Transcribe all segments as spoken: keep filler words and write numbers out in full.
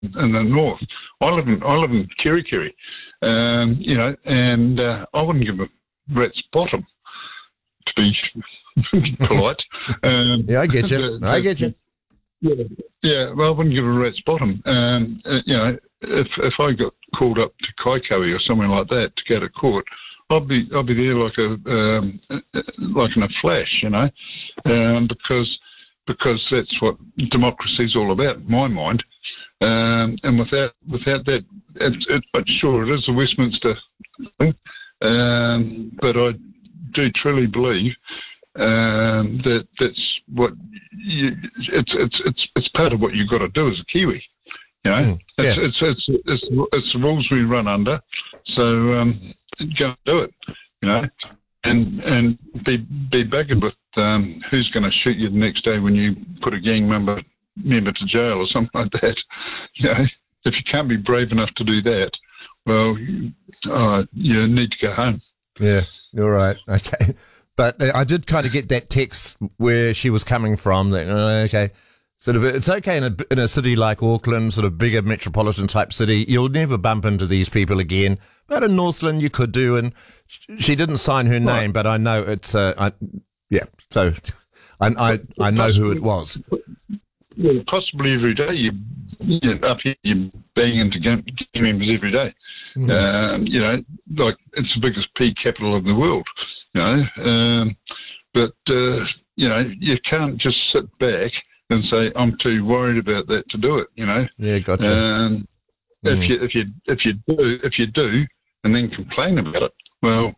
in the north. I live in I live in Kerikeri, um, you know, and uh, I wouldn't give a rat's bottom, to be polite. Um, yeah, I get you. The, I get you. Yeah, yeah. Well, I wouldn't give a rat's bottom. Um, uh, you know, if if I got called up to Kaikoui or somewhere like that to go to court, I'd be I'd be there like a um, like in a flash, you know, um, because because that's what democracy's all about, in my mind. Um, and without without that, it's, it, but sure, it is a Westminster thing, um, but I do truly believe um, that that's what you, it's it's it's it's part of what you've got to do as a Kiwi. You know, mm, yeah. it's, it's it's it's it's the rules we run under, so um, go and do it. You know, and and be be buggered with um, who's going to shoot you the next day when you put a gang member. member to jail or something like that. You know, if you can't be brave enough to do that, well, you, uh, you need to go home. Yeah, you're right. Okay. But I did kind of get that text where she was coming from. That uh, okay, sort of, it's okay in a, in a city like Auckland, sort of bigger metropolitan type city, you'll never bump into these people again. But in Northland, you could do. And she didn't sign her name, right. But I know it's, uh, I, yeah, so I, I, I know who it was. Yeah, possibly every day. You, you know, up here, you're banging into gang members every day. Mm-hmm. Um, you know, like it's the biggest pea capital of the world. You know, um, but uh, you know, you can't just sit back and say I'm too worried about that to do it. You know. Yeah, gotcha. Um, mm. If you if you if you do if you do and then complain about it, well,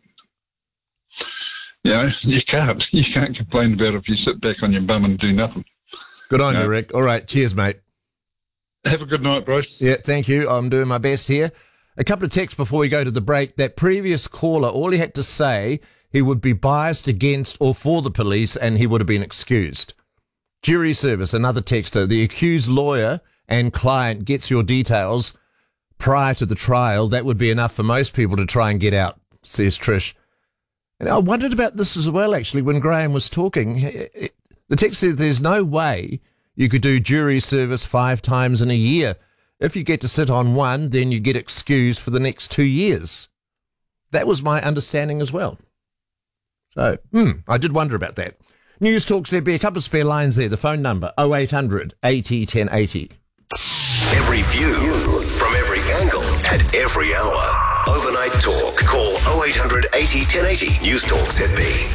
you know, you can't you can't complain about it if you sit back on your bum and do nothing. Good on you, Rick. All right. Cheers, mate. Have a good night, bro. Yeah, thank you. I'm doing my best here. A couple of texts before we go to the break. That previous caller, all he had to say, he would be biased against or for the police and he would have been excused. Jury service, another texter. The accused lawyer and client gets your details prior to the trial. That would be enough for most people to try and get out, says Trish. And I wondered about this as well, actually, when Graham was talking. It, The text says there's no way you could do jury service five times in a year. If you get to sit on one, then you get excused for the next two years. That was my understanding as well. So, hmm, I did wonder about that. News Talks, there'd be a couple of spare lines there. The phone number, oh eight hundred eighty ten eighty. Every view from every angle at every hour. Overnight Talk. Call oh eight hundred eighty ten eighty. News Talk Z B.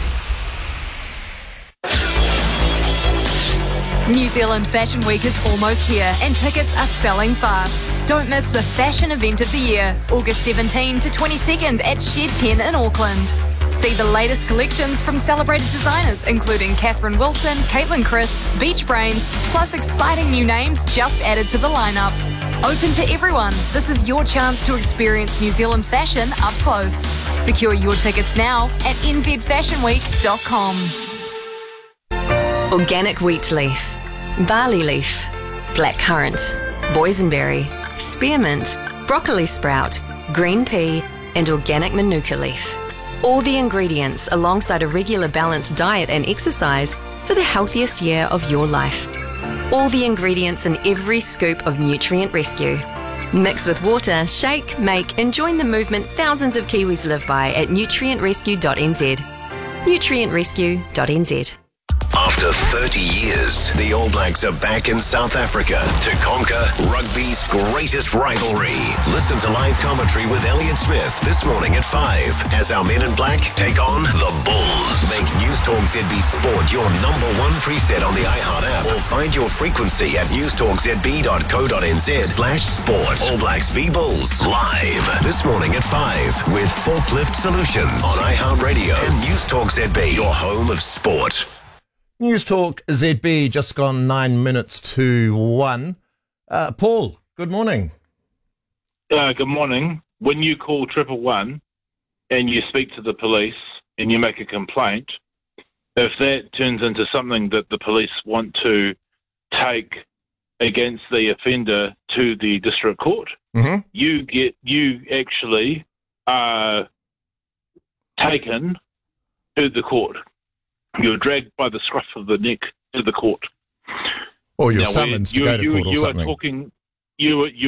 New Zealand Fashion Week is almost here and tickets are selling fast. Don't miss the fashion event of the year, August seventeenth to twenty-second at Shed ten in Auckland. See the latest collections from celebrated designers including Catherine Wilson, Caitlin Crisp, Beach Brains, plus exciting new names just added to the lineup. Open to everyone, this is your chance to experience New Zealand fashion up close. Secure your tickets now at n z fashion week dot com. Organic wheat leaf, barley leaf, blackcurrant, boysenberry, spearmint, broccoli sprout, green pea, and organic manuka leaf. All the ingredients alongside a regular balanced diet and exercise for the healthiest year of your life. All the ingredients in every scoop of Nutrient Rescue. Mix with water, shake, make, and join the movement thousands of Kiwis live by at nutrient rescue dot n z. nutrient rescue dot n z. After thirty years, the All Blacks are back in South Africa to conquer rugby's greatest rivalry. Listen to live commentary with Elliot Smith this morning at five as our men in black take on the Bulls. Make News Talk Z B Sport your number one preset on the iHeart app or find your frequency at newstalkzb.co.nz slash sport. All Blacks v Bulls live this morning at five with Forklift Solutions on iHeart Radio and News Talk Z B, your home of sport. News Talk Z B, just gone nine minutes to one. Uh, Paul, good morning. Uh, good morning. When you call triple one and you speak to the police and you make a complaint, if that turns into something that the police want to take against the offender to the district court, mm-hmm. you get you actually are taken to the court. You're dragged by the scruff of the neck to the court. Or you're now, summoned to you, go to you, court or you something. Are talking, you you